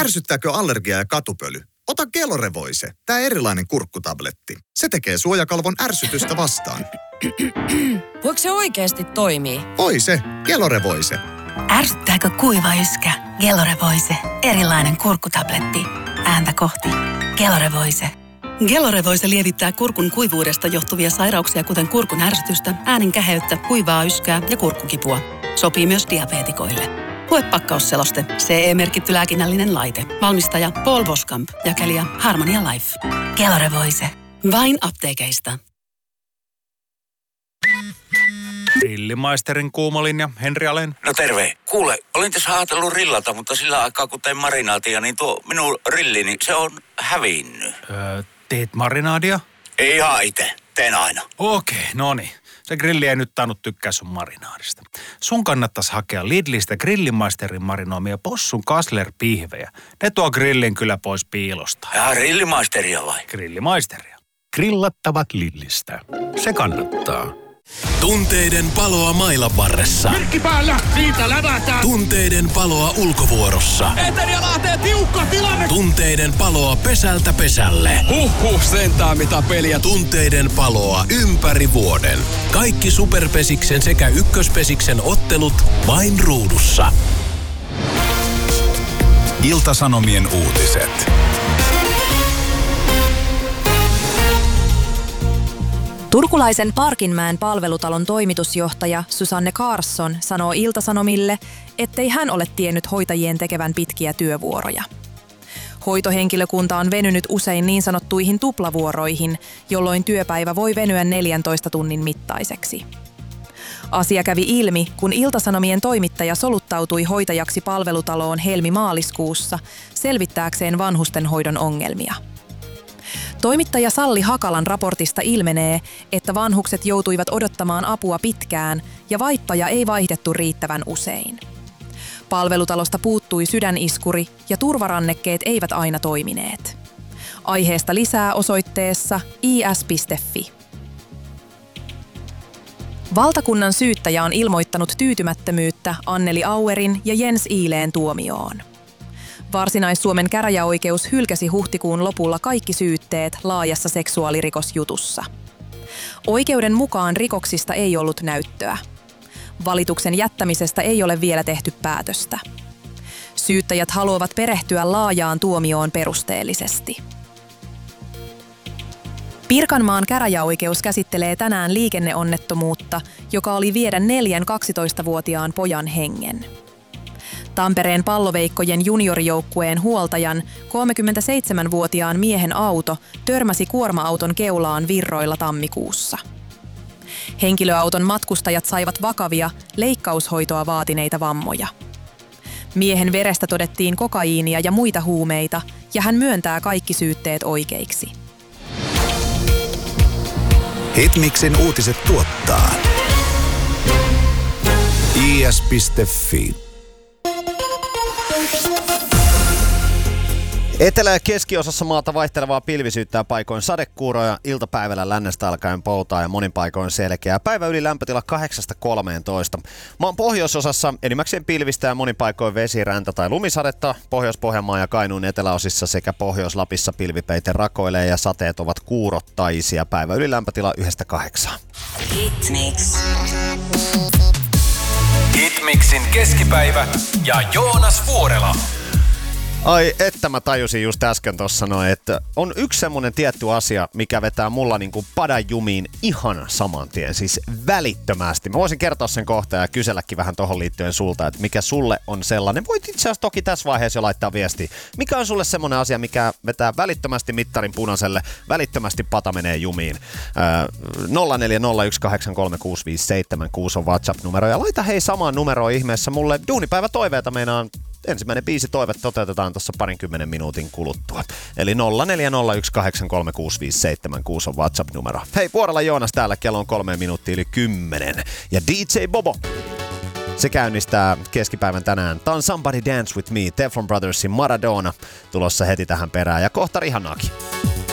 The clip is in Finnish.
Ärsyttääkö allergia ja katupöly? Ota Gelorevoise, tää erilainen kurkkutabletti. Se tekee suojakalvon ärsytystä vastaan. Voiko se oikeasti toimii? Voi se, Gelorevoise. Ärsyttääkö kuiva yskä? Gelorevoise, erilainen kurkkutabletti. Ääntä kohti. Gelorevoise. Gelorevoise lievittää kurkun kuivuudesta johtuvia sairauksia, kuten kurkun ärsytystä, äänen käheyttä, kuivaa yskää ja kurkkukipua. Sopii myös diabeetikoille. Lue pakkausseloste. CE-merkitty lääkinnällinen laite. Valmistaja Paul Boskamp. Jakelija Harmonia Life. Gelorevoise. Vain apteekeista. Grillimaisterin kuumalinja, Henri Alén. No terve. Kuule, olin tässä ajatellut rillata, mutta sillä aikaa kun tein marinaatia, niin tuo minun rillini, se on hävinnyt. Teet marinaadia? Ei ihan itse. Teen aina. Okei, no niin. Se grilli ei nyt tainnut tykkää sun marinaadista. Sun kannattaisi hakea Lidlistä Grillimaisterin marinoimia possun Kassler-pihvejä. Ne tuo grillin kyllä pois piilosta. Ja Grillimaisteria vai? Grillimaisteria. Grillattavat Lidlistä. Se kannattaa. Tunteiden paloa mailan varressa. Merkki päällä, siitä lävätään. Tunteiden paloa ulkovuorossa. Etelä lähtee tiukka tilanne. Tunteiden paloa pesältä pesälle. Sentää mitä peliä. Tunteiden paloa ympäri vuoden. Kaikki Superpesiksen sekä Ykköspesiksen ottelut vain ruudussa. Ilta-Sanomien uutiset. Turkulaisen Parkinmäen palvelutalon toimitusjohtaja Susanne Carson sanoo Ilta-Sanomille, ettei hän ole tiennyt hoitajien tekevän pitkiä työvuoroja. Hoitohenkilökunta on venynyt usein niin sanottuihin tuplavuoroihin, jolloin työpäivä voi venyä 14 tunnin mittaiseksi. Asia kävi ilmi, kun Ilta-Sanomien toimittaja soluttautui hoitajaksi palvelutaloon helmi-maaliskuussa selvittääkseen vanhustenhoidon ongelmia. Toimittaja Salli Hakalan raportista ilmenee, että vanhukset joutuivat odottamaan apua pitkään ja vaippoja ei vaihdettu riittävän usein. Palvelutalosta puuttui sydäniskuri ja turvarannekkeet eivät aina toimineet. Aiheesta lisää osoitteessa is.fi. Valtakunnan syyttäjä on ilmoittanut tyytymättömyyttä Anneli Auerin ja Jens Iileen tuomioon. Varsinais-Suomen käräjäoikeus hylkäsi huhtikuun lopulla kaikki syytteet laajassa seksuaalirikosjutussa. Oikeuden mukaan rikoksista ei ollut näyttöä. Valituksen jättämisestä ei ole vielä tehty päätöstä. Syyttäjät haluavat perehtyä laajaan tuomioon perusteellisesti. Pirkanmaan käräjäoikeus käsittelee tänään liikenneonnettomuutta, joka oli viedä 4 12-vuotiaan pojan hengen. Tampereen palloveikkojen juniorijoukkueen huoltajan 37-vuotiaan miehen auto törmäsi kuorma-auton keulaan Virroilla tammikuussa. Henkilöauton matkustajat saivat vakavia, leikkaushoitoa vaatineita vammoja. Miehen verestä todettiin kokaiinia ja muita huumeita, ja hän myöntää kaikki syytteet oikeiksi. Hitmixin uutiset tuottaa is.fi. Etelä- ja keskiosassa maata vaihtelevaa pilvisyyttä ja paikoin sadekuuroja, iltapäivällä lännestä alkaen poutaa ja monin paikoin selkeää. Päivä yli lämpötila 8-13. Maan pohjoisosassa enimmäkseen pilvistä ja monin paikoin vesi, räntä tai lumisadetta. Pohjois-Pohjanmaan ja Kainuun eteläosissa sekä Pohjois-Lapissa pilvipeite rakoilee ja sateet ovat kuurottaisia. Päivä yli lämpötila 1-8. Hitmix. Hitmixin keskipäivä ja Joonas Vuorela. Ai, että mä tajusin just äsken tossa noin, että on yksi semmonen tietty asia, mikä vetää mulla niinku padan jumiin ihan saman tien, siis välittömästi. Mä voisin kertoa sen kohta ja kyselläkin vähän tohon liittyen sulta, että mikä sulle on sellainen. Voit itse asiassa toki tässä vaiheessa jo laittaa viestiä. Mikä on sulle semmonen asia, mikä vetää välittömästi mittarin punaiselle, välittömästi pata menee jumiin. 0401836576 on WhatsApp-numero ja laita hei samaan numeroon ihmeessä mulle duunipäivätoiveita meinaan. Ensimmäinen biisi toive toteutetaan tuossa 20 minuutin kuluttua. Eli 0401836576 on WhatsApp-numero. Hei, Vuorella Joonas täällä, kello on 3 minuuttia yli 10. Ja DJ Bobo, se käynnistää keskipäivän tänään. Tää on Somebody Dance With Me, Teflon Brothersin Maradona tulossa heti tähän perään ja kohta Rihannaakin.